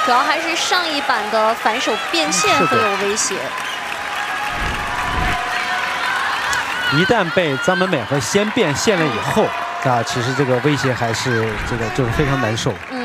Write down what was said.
主要还是上一板的反手变现很有威胁。 一旦被张本美和先变现了以后，其实这个威胁还是就是非常难受。